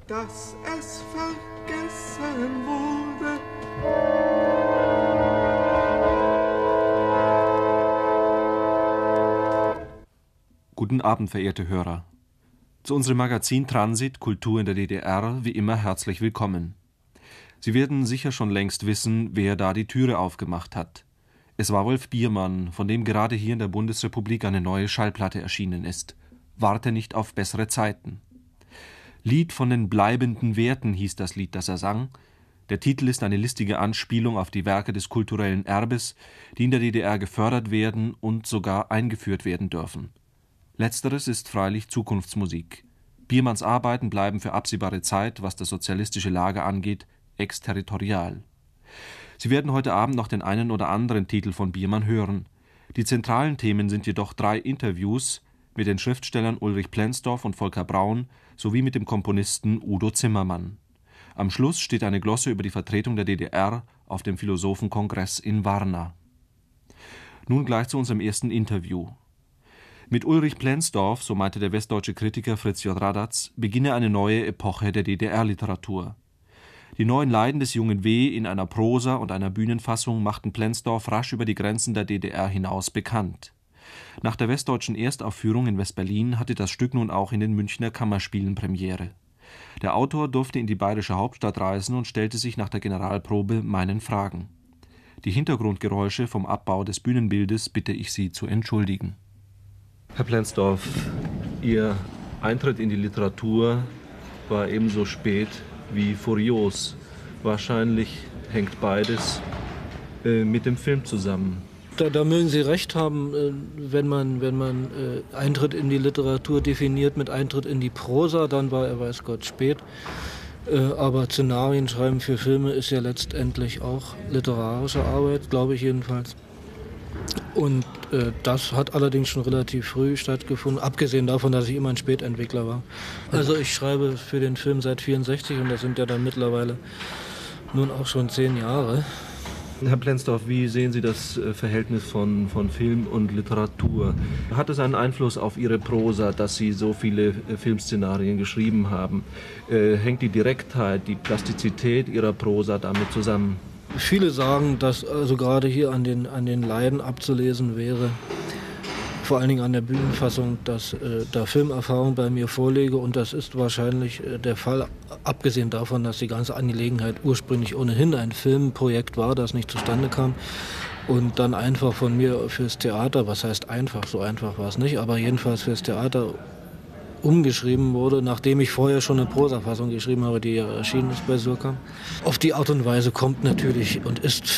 dass es vergessen wurde. Guten Abend, verehrte Hörer. Zu unserem Magazin Transit Kultur in der DDR wie immer herzlich willkommen. Sie werden sicher schon längst wissen, wer da die Türe aufgemacht hat. Es war Wolf Biermann, von dem gerade hier in der Bundesrepublik eine neue Schallplatte erschienen ist. Warte nicht auf bessere Zeiten. Lied von den bleibenden Werten hieß das Lied, das er sang. Der Titel ist eine listige Anspielung auf die Werke des kulturellen Erbes, die in der DDR gefördert werden und sogar eingeführt werden dürfen. Letzteres ist freilich Zukunftsmusik. Biermanns Arbeiten bleiben für absehbare Zeit, was das sozialistische Lager angeht, exterritorial. Sie werden heute Abend noch den einen oder anderen Titel von Biermann hören. Die zentralen Themen sind jedoch 3 Interviews mit den Schriftstellern Ulrich Plenzdorf und Volker Braun sowie mit dem Komponisten Udo Zimmermann. Am Schluss steht eine Glosse über die Vertretung der DDR auf dem Philosophenkongress in Warna. Nun gleich zu unserem ersten Interview. Mit Ulrich Plenzdorf, so meinte der westdeutsche Kritiker Fritz J. Radatz, beginne eine neue Epoche der DDR-Literatur. Die neuen Leiden des jungen W. in einer Prosa und einer Bühnenfassung machten Plenzdorf rasch über die Grenzen der DDR hinaus bekannt. Nach der westdeutschen Erstaufführung in West-Berlin hatte das Stück nun auch in den Münchner Kammerspielen Premiere. Der Autor durfte in die bayerische Hauptstadt reisen und stellte sich nach der Generalprobe meinen Fragen. Die Hintergrundgeräusche vom Abbau des Bühnenbildes bitte ich Sie zu entschuldigen. Herr Plenzdorf, Ihr Eintritt in die Literatur war ebenso spät wie furios. Wahrscheinlich hängt beides mit dem Film zusammen. Da mögen Sie recht haben, wenn man Eintritt in die Literatur definiert mit Eintritt in die Prosa, dann war er weiß Gott spät. Aber Szenarien schreiben für Filme ist ja letztendlich auch literarische Arbeit, glaube ich jedenfalls. Und das hat allerdings schon relativ früh stattgefunden, abgesehen davon, dass ich immer ein Spätentwickler war. Also ich schreibe für den Film seit 1964 und das sind ja dann mittlerweile nun auch schon 10 Jahre. Herr Plenzdorf, wie sehen Sie das Verhältnis von Film und Literatur? Hat es einen Einfluss auf Ihre Prosa, dass Sie so viele Filmszenarien geschrieben haben? Hängt die Direktheit, die Plastizität Ihrer Prosa damit zusammen? Viele sagen, dass also gerade hier an den Leiden abzulesen wäre, vor allen Dingen an der Bühnenfassung, dass da Filmerfahrung bei mir vorliege und das ist wahrscheinlich der Fall, abgesehen davon, dass die ganze Angelegenheit ursprünglich ohnehin ein Filmprojekt war, das nicht zustande kam und dann einfach von mir fürs Theater, was heißt einfach, so einfach war es nicht, aber jedenfalls fürs Theater umgeschrieben wurde, nachdem ich vorher schon eine Prosafassung geschrieben habe, die ja erschienen ist bei Surkamp. Auf die Art und Weise kommt natürlich und ist